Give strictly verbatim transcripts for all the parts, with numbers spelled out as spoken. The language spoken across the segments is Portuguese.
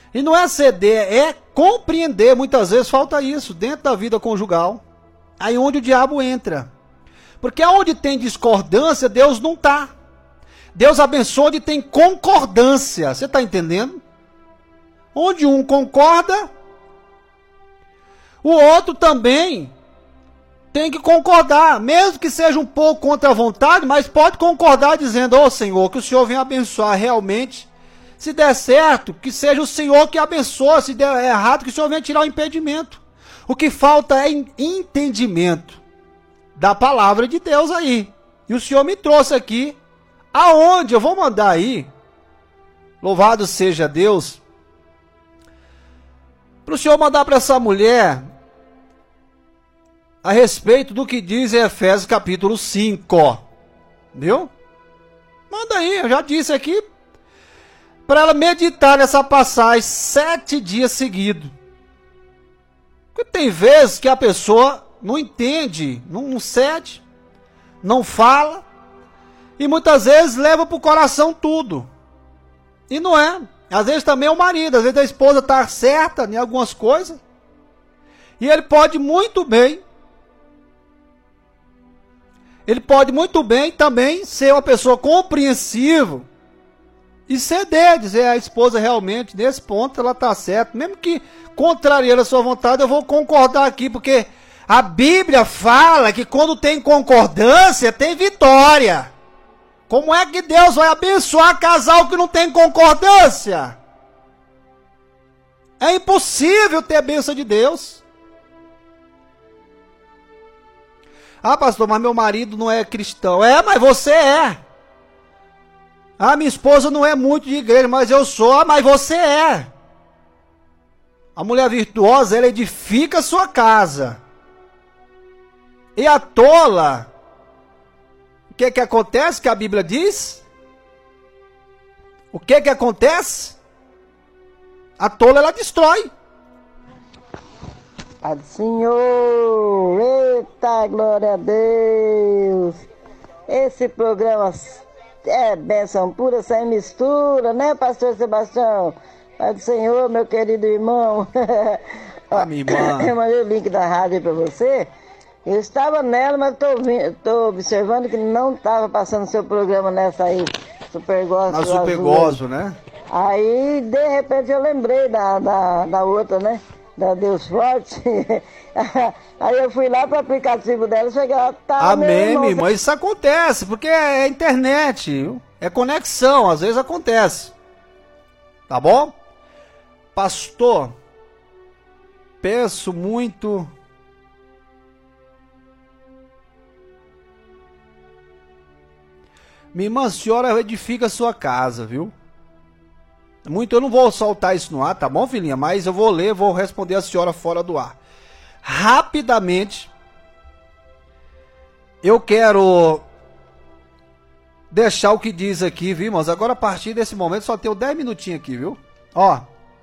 E não é ceder, é compreender. Muitas vezes falta isso dentro da vida conjugal. Aí onde o diabo entra. Porque onde tem discordância, Deus não está. Deus abençoa onde tem concordância. Você está entendendo? Onde um concorda, o outro também tem que concordar. Mesmo que seja um pouco contra a vontade, mas pode concordar dizendo: ô Senhor, que o Senhor venha abençoar realmente. Se der certo, que seja o Senhor que abençoe. Se der errado, que o Senhor venha tirar o impedimento. O que falta é entendimento da palavra de Deus aí. E o Senhor me trouxe aqui, aonde eu vou mandar aí, louvado seja Deus, para o Senhor mandar para essa mulher a respeito do que diz em Efésios capítulo cinco. Viu? Manda aí, eu já disse aqui, para ela meditar nessa passagem sete dias seguidos. Porque tem vezes que a pessoa não entende, não, não cede, não fala, e muitas vezes leva para o coração tudo. E não é. Às vezes também é o marido, às vezes a esposa está certa em algumas coisas, e ele pode muito bem, ele pode muito bem também ser uma pessoa compreensiva, e ceder, dizer a esposa realmente, nesse ponto ela está certa, mesmo que contrariando a sua vontade, eu vou concordar aqui, porque a Bíblia fala que quando tem concordância, tem vitória. Como é que Deus vai abençoar casal que não tem concordância? É impossível ter a bênção de Deus. Ah, pastor, mas meu marido não é cristão. É, mas você é. Ah, minha esposa não é muito de igreja, mas eu sou. Ah, mas você é. A mulher virtuosa, ela edifica a sua casa. E a tola, o que que acontece que a Bíblia diz? O que que acontece? A tola, ela destrói. Pai do Senhor, eita, glória a Deus. Esse programa é bênção pura, sem mistura, né, pastor Sebastião? Pai do Senhor, meu querido irmão. A minha irmã. Eu mandei o link da rádio para você. Eu estava nela, mas estou observando que não estava passando seu programa nessa aí, Super Gospel. Na Super Gospel, né? Aí, de repente, eu lembrei da, da, da outra, né? Da Deus Forte. Aí eu fui lá para o aplicativo dela, cheguei lá, tá... Amém, minha irmã, isso acontece, porque é internet, viu? É conexão, às vezes acontece. Tá bom? Pastor, peço muito... Minha irmã, a senhora edifica a sua casa, viu? Muito, eu não vou soltar isso no ar, tá bom, filhinha? Mas eu vou ler, vou responder a senhora fora do ar. Rapidamente, eu quero deixar o que diz aqui, viu, irmãos? Agora, a partir desse momento, só tenho dez minutinhos aqui, viu? Ó,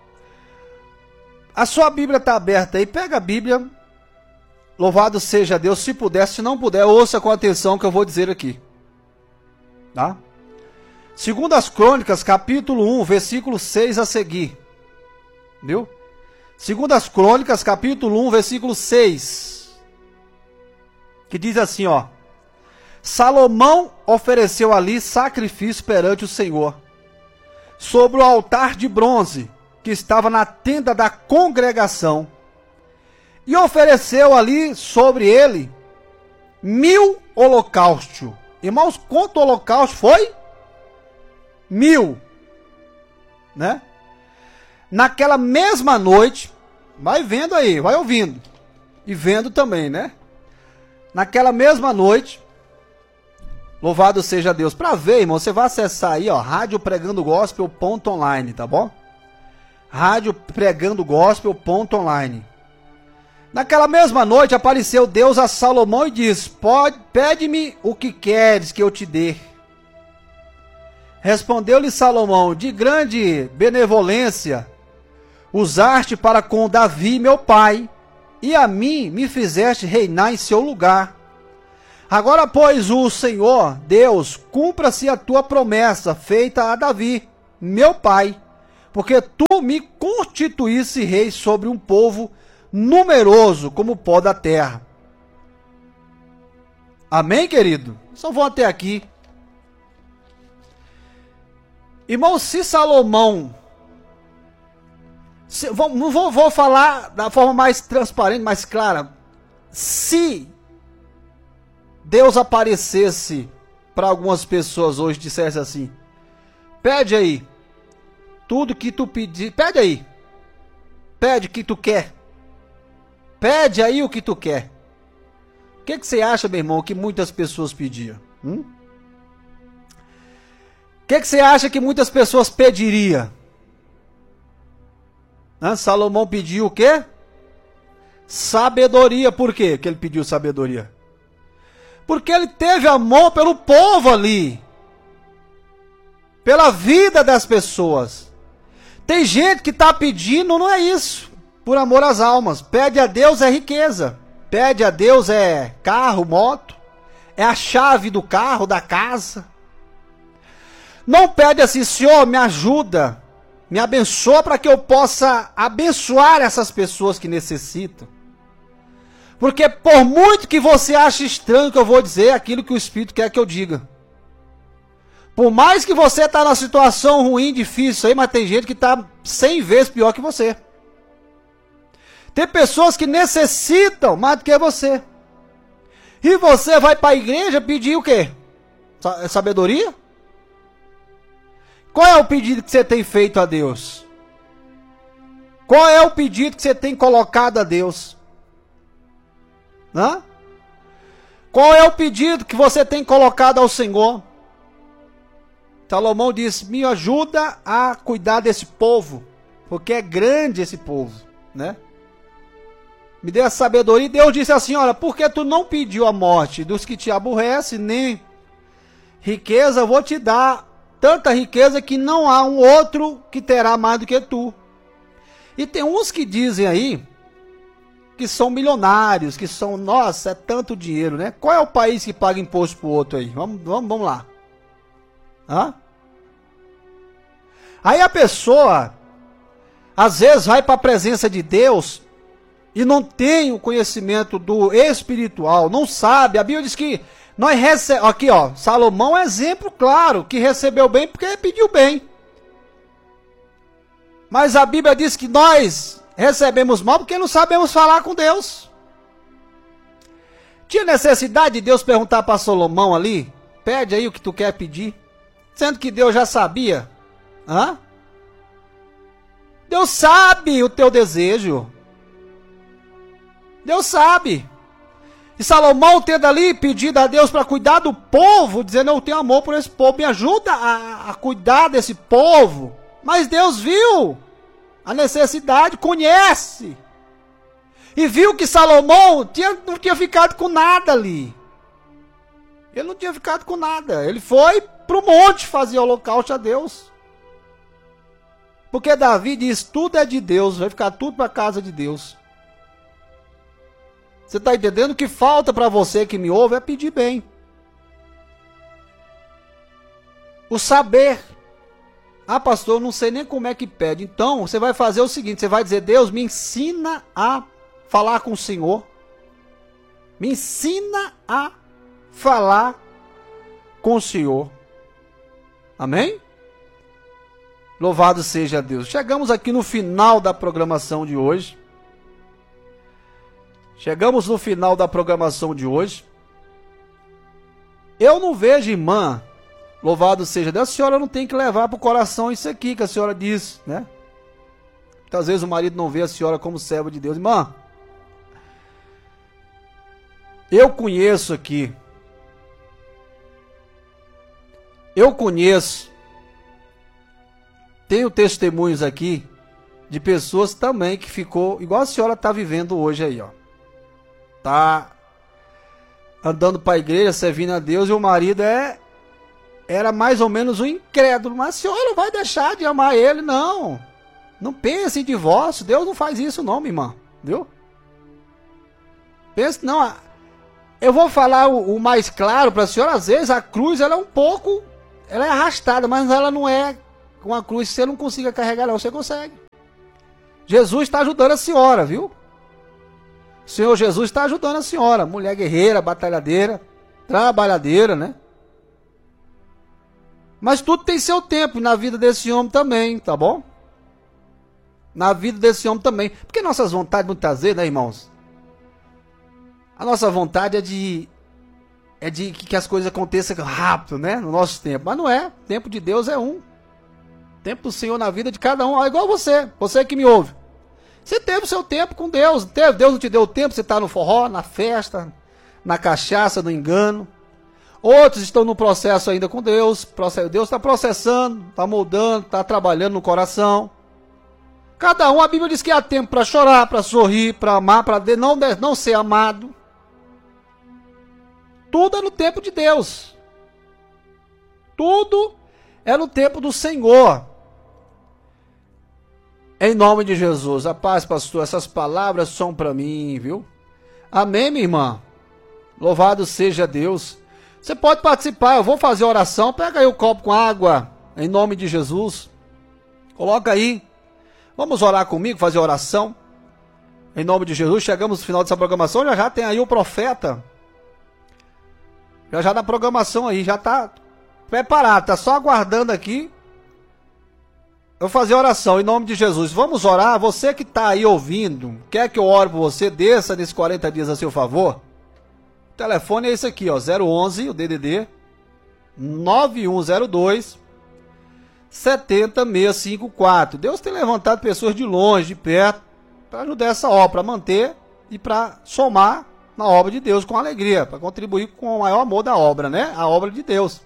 a sua Bíblia tá aberta aí, pega a Bíblia, louvado seja Deus, se puder, se não puder, ouça com atenção o que eu vou dizer aqui. Tá? Segundo as Crônicas, capítulo um, versículo seis a seguir. Viu? Segundo as Crônicas, capítulo um, versículo seis. Que diz assim, ó. Salomão ofereceu ali sacrifício perante o Senhor, sobre o altar de bronze, que estava na tenda da congregação. E ofereceu ali sobre ele mil holocaustos. Irmãos, quanto holocausto foi? Mil. Né? Naquela mesma noite, vai vendo aí, vai ouvindo. E vendo também, né? Naquela mesma noite, louvado seja Deus. Para ver, irmão, você vai acessar aí, ó, rádio pregando gospel ponto online, tá bom? rádio pregando gospel ponto online. Naquela mesma noite apareceu Deus a Salomão e disse: pede-me o que queres que eu te dê. Respondeu-lhe Salomão: de grande benevolência usaste para com Davi meu pai, e a mim me fizeste reinar em seu lugar. Agora, pois, o Senhor Deus, cumpra-se a tua promessa feita a Davi, meu pai, porque tu me constituísse rei sobre um povo numeroso como o pó da terra. Amém, querido? Só vou até aqui. Irmão, se Salomão... Se, vou, vou, vou falar da forma mais transparente, mais clara. Se Deus aparecesse para algumas pessoas hoje e dissesse assim: pede aí tudo que tu pedir, pede aí, pede o que tu quer, pede aí o que tu quer. O que, que você acha, meu irmão, que muitas pessoas pediam? Hum? O que, que você acha que muitas pessoas pediriam? Hã? Salomão pediu o quê? Sabedoria. Por quê que ele pediu sabedoria? Porque ele teve amor pelo povo ali, pela vida das pessoas. Tem gente que está pedindo, não é isso, por amor às almas. Pede a Deus é riqueza, pede a Deus é carro, moto, é a chave do carro, da casa. Não pede assim: Senhor, me ajuda, me abençoa para que eu possa abençoar essas pessoas que necessitam. Porque por muito que você ache estranho que eu vou dizer aquilo que o Espírito quer que eu diga. Por mais que você está na situação ruim, difícil aí, mas tem gente que está cem vezes pior que você. Tem pessoas que necessitam mais do que você. E você vai para a igreja pedir o quê? Sabedoria? Qual é o pedido que você tem feito a Deus? Qual é o pedido que você tem colocado a Deus? Hã? Qual é o pedido que você tem colocado ao Senhor? Salomão disse: me ajuda a cuidar desse povo, porque é grande esse povo, né? Me dê a sabedoria. E Deus disse assim: olha, porque tu não pediu a morte dos que te aborrecem, nem riqueza, eu vou te dar tanta riqueza que não há um outro que terá mais do que tu. E tem uns que dizem aí que são milionários, que são, nossa, é tanto dinheiro, né? Qual é o país que paga imposto pro outro aí? Vamos, vamos, vamos lá. Hã? Aí a pessoa, às vezes, vai para a presença de Deus e não tem o conhecimento do espiritual, não sabe. A Bíblia diz que nós recebemos, aqui ó, Salomão é exemplo claro, que recebeu bem porque pediu bem. Mas a Bíblia diz que nós recebemos mal porque não sabemos falar com Deus. Tinha necessidade de Deus perguntar para Salomão ali: pede aí o que tu quer pedir, sendo que Deus já sabia. Hã? Deus sabe o teu desejo. Deus sabe. E Salomão tendo ali pedido a Deus para cuidar do povo, dizendo: eu tenho amor por esse povo, me ajuda a, a cuidar desse povo. Mas Deus viu a necessidade, conhece. E viu que Salomão tinha, não tinha ficado com nada ali. Ele não tinha ficado com nada. Ele foi para o monte fazer holocausto a Deus. Porque Davi diz: tudo é de Deus, vai ficar tudo para a casa de Deus. Você está entendendo? O que falta para você que me ouve é pedir bem. O saber. Ah, pastor, eu não sei nem como é que pede. Então, você vai fazer o seguinte, você vai dizer: Deus, me ensina a falar com o Senhor. Me ensina a falar com o Senhor. Amém? Louvado seja Deus. Chegamos aqui no final da programação de hoje. Chegamos no final da programação de hoje. Eu não vejo, irmã, louvado seja Deus, a senhora não tem que levar para o coração isso aqui que a senhora diz, né? Muitas vezes o marido não vê a senhora como serva de Deus. Irmã, eu conheço aqui, eu conheço, tenho testemunhos aqui de pessoas também que ficou igual a senhora está vivendo hoje aí, ó. Tá andando para a igreja, servindo a Deus, e o marido é era mais ou menos um incrédulo. Mas a senhora não vai deixar de amar ele, não. Não pense em divórcio. Deus não faz isso não, minha irmã. Viu? Pense, não. Eu vou falar o, o mais claro para a senhora. Às vezes a cruz ela é um pouco, ela é arrastada, mas ela não é com a cruz que você não consiga carregar, não. Você consegue. Jesus está ajudando a senhora, viu? O Senhor Jesus está ajudando a senhora. Mulher guerreira, batalhadeira, trabalhadeira, né? Mas tudo tem seu tempo, e na vida desse homem também, tá bom? Na vida desse homem também. Porque nossas vontades, muitas vezes, né, irmãos? A nossa vontade é de... É de que as coisas aconteçam rápido, né? No nosso tempo. Mas não é. O tempo de Deus é um. O tempo do Senhor na vida de cada um. É igual você. Você que me ouve. Você teve o seu tempo com Deus. Teve. Deus não te deu o tempo. Você está no forró, na festa, na cachaça, no engano. Outros estão no processo ainda com Deus. Deus está processando, está moldando, está trabalhando no coração. Cada um, a Bíblia diz que há tempo para chorar, para sorrir, para amar, para não, não ser amado. Tudo é no tempo de Deus. Tudo é no tempo do Senhor. Em nome de Jesus. A paz, pastor. Essas palavras são para mim, viu? Amém, minha irmã? Louvado seja Deus. Você pode participar. Eu vou fazer oração. Pega aí o copo com água. Em nome de Jesus. Coloca aí. Vamos orar comigo, fazer oração. Em nome de Jesus. Chegamos no final dessa programação. Já já tem aí o profeta. Já já na programação aí, já tá preparado, tá só aguardando aqui. Eu vou fazer oração em nome de Jesus. Vamos orar, você que tá aí ouvindo, quer que eu ore por você, desça nesses quarenta dias a seu favor. O telefone é esse aqui, ó, zero onze, o D D D, nove um zero dois, sete zero seis cinco quatro. Deus tem levantado pessoas de longe, de perto, para ajudar essa obra, para manter e para somar na obra de Deus com alegria, para contribuir com o maior amor da obra, né? A obra de Deus.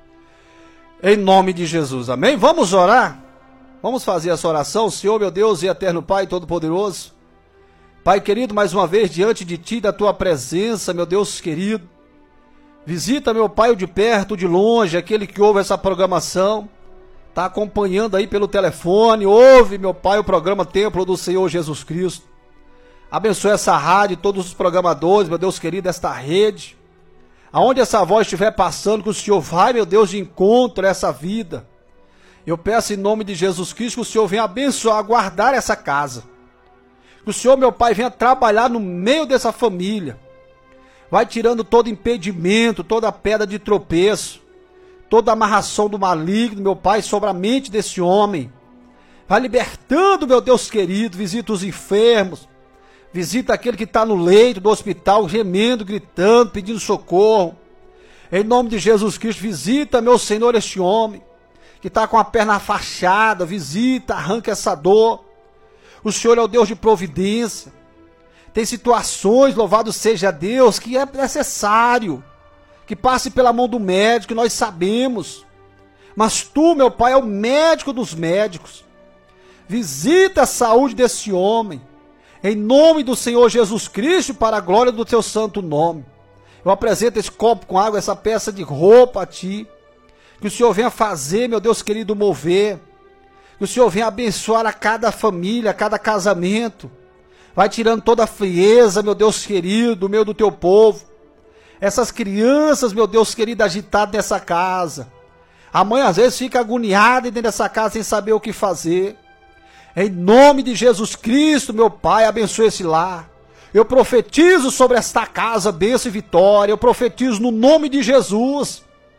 Em nome de Jesus, amém? Vamos orar? Vamos fazer essa oração. Senhor, meu Deus e eterno Pai Todo-Poderoso, Pai querido, mais uma vez diante de Ti, da Tua presença, meu Deus querido, visita, meu Pai, o de perto, o de longe, aquele que ouve essa programação, está acompanhando aí pelo telefone, ouve, meu Pai, o programa Templo do Senhor Jesus Cristo. Abençoe essa rádio, todos os programadores, meu Deus querido, esta rede. Aonde essa voz estiver passando, que o Senhor vai, meu Deus, de encontro a essa vida. Eu peço em nome de Jesus Cristo que o Senhor venha abençoar, guardar essa casa. Que o Senhor, meu Pai, venha trabalhar no meio dessa família. Vai tirando todo impedimento, toda pedra de tropeço, toda amarração do maligno, meu Pai, sobre a mente desse homem. Vai libertando, meu Deus querido, visita os enfermos. Visita aquele que está no leito do hospital, gemendo, gritando, pedindo socorro. Em nome de Jesus Cristo, visita, meu Senhor, este homem que está com a perna fachada. Visita, arranca essa dor. O Senhor é o Deus de providência. Tem situações, louvado seja Deus, que é necessário que passe pela mão do médico, nós sabemos. Mas Tu, meu Pai, é o médico dos médicos. Visita a saúde desse homem. Em nome do Senhor Jesus Cristo, para a glória do Teu santo nome. Eu apresento esse copo com água, essa peça de roupa a Ti. Que o Senhor venha fazer, meu Deus querido, mover. Que o Senhor venha abençoar a cada família, a cada casamento. Vai tirando toda a frieza, meu Deus querido, do meio do Teu povo. Essas crianças, meu Deus querido, agitadas nessa casa. A mãe às vezes fica agoniada dentro dessa casa sem saber o que fazer. Em nome de Jesus Cristo, meu Pai, abençoe esse lar. Eu profetizo sobre esta casa, bênção e vitória. Eu profetizo no nome de Jesus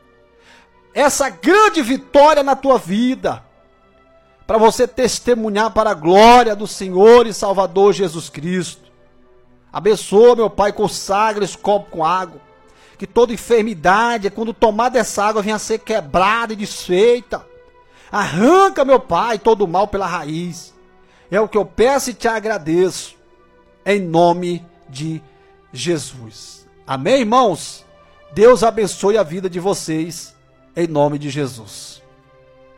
essa grande vitória na tua vida, para você testemunhar para a glória do Senhor e Salvador Jesus Cristo. Abençoa, meu Pai, consagra esse copo com água. Que toda enfermidade, quando tomar dessa água, venha a ser quebrada e desfeita. Arranca, meu Pai, todo o mal pela raiz. É o que eu peço e te agradeço. Em nome de Jesus. Amém, irmãos? Deus abençoe a vida de vocês. Em nome de Jesus.